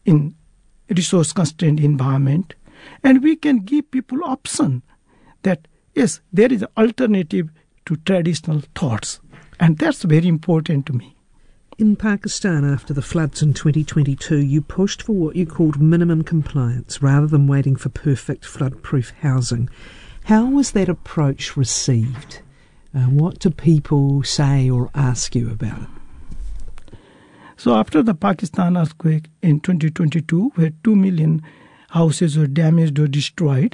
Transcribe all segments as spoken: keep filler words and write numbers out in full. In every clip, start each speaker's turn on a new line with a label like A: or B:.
A: in resource-constrained environment, and we can give people option that, yes, there is an alternative to traditional thoughts, and that's very important to me.
B: In Pakistan, after the floods in twenty twenty-two, you pushed for what you called minimum compliance rather than waiting for perfect flood-proof housing. How was that approach received? Uh, what do people say or ask you about it?
A: So after the Pakistan earthquake in twenty twenty-two, where two million houses were damaged or destroyed,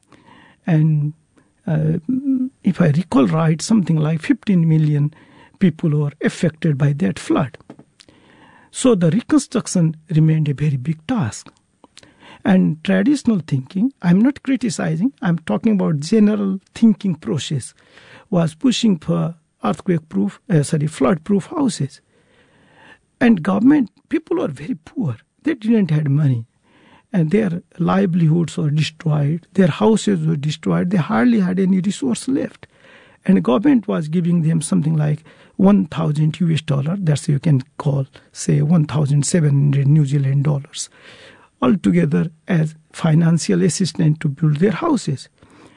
A: and uh, if I recall right, something like fifteen million people were affected by that flood. So the reconstruction remained a very big task. And traditional thinking, I'm not criticizing, I'm talking about general thinking process, was pushing for earthquake-proof, uh, sorry, flood-proof houses. And government, people were very poor. They didn't have money. And their livelihoods were destroyed. Their houses were destroyed. They hardly had any resource left. And the government was giving them something like one thousand U S dollar. That's you can call, say, one thousand seven hundred New Zealand dollars, altogether as financial assistance to build their houses.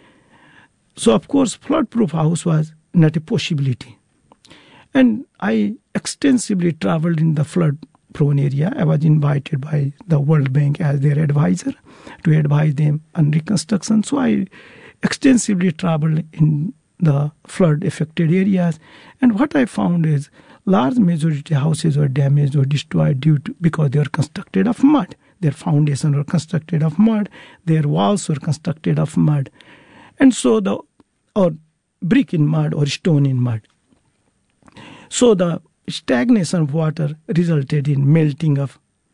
A: So, of course, flood-proof house was not a possibility. And I extensively traveled in the flood-prone area. I was invited by the World Bank as their advisor to advise them on reconstruction. So I extensively traveled in the flood-affected areas. And what I found is large majority houses were damaged or destroyed due to, because they were constructed of mud. Their foundations were constructed of mud. Their walls were constructed of mud. And so the, or brick in mud or stone in mud. So the stagnation of water resulted in melting of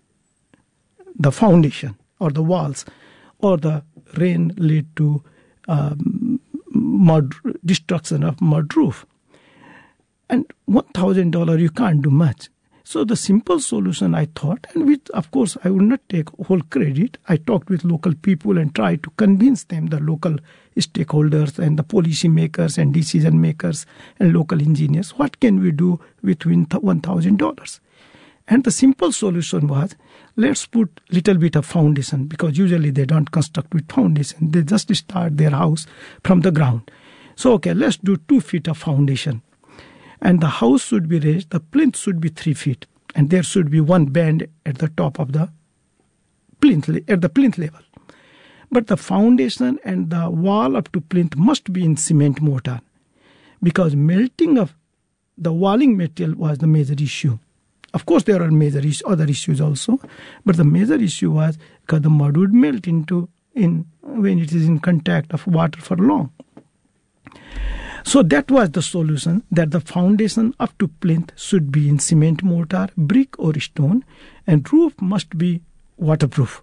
A: the foundation or the walls, or the rain led to um, mud destruction of mud roof. And one thousand dollars you can't do much. So the simple solution, I thought, and with, of course, I would not take whole credit. I talked with local people and tried to convince them, the local stakeholders and the policy makers and decision makers and local engineers, what can we do with one thousand dollars? And the simple solution was, let's put little bit of foundation, because usually they don't construct with foundation. They just start their house from the ground. So, okay, let's do two feet of foundation. And the house should be raised, the plinth should be three feet. And there should be one band at the top of the plinth, at the plinth level. But the foundation and the wall up to plinth must be in cement mortar, because melting of the walling material was the major issue. Of course, there are major is- other issues also, but the major issue was because the mud would melt into in when it is in contact of water for long. So that was the solution, that the foundation up to plinth should be in cement mortar, brick or stone, and roof must be waterproof.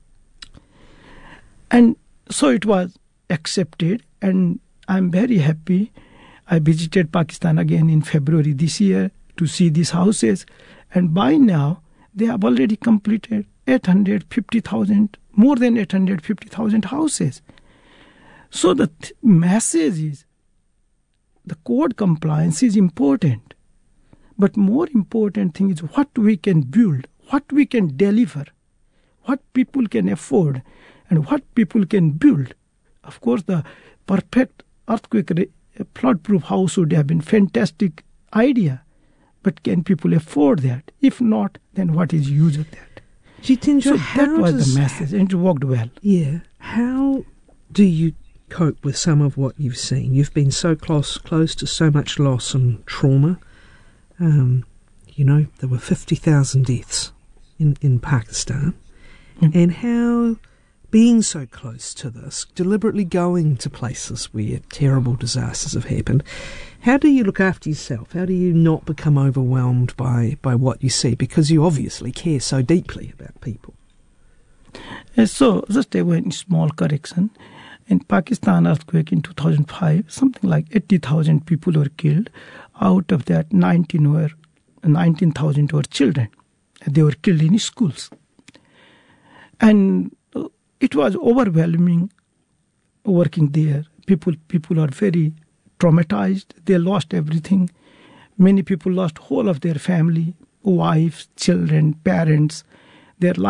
A: And so it was accepted, and I'm very happy. I visited Pakistan again in February this year to see these houses, and by now they have already completed eight hundred fifty thousand, more than eight hundred fifty thousand houses. So the th- message is, the code compliance is important, but more important thing is what we can build, what we can deliver, what people can afford, and what people can build. Of course, the perfect earthquake re- flood-proof house would have been fantastic idea, but can people afford that? If not, then what is use of that?
B: Jitendra,
A: so
B: how
A: that was
B: does,
A: the message, and it worked well.
B: Yeah. How do you cope with some of what you've seen? You've been so close, close to so much loss and trauma. Um, you know, there were fifty thousand deaths in, in Pakistan. Mm. And how, being so close to this, deliberately going to places where terrible disasters have happened, how do you look after yourself? How do you not become overwhelmed by, by what you see? Because you obviously care so deeply about people.
A: Uh, so, just a one small correction. In Pakistan earthquake in two thousand five, something like eighty thousand people were killed. Out of that, nineteen were nineteen thousand were children. They were killed in schools. And it was overwhelming working there. People, people are very traumatized. They lost everything. Many people lost whole of their family, wives, children, parents. Their life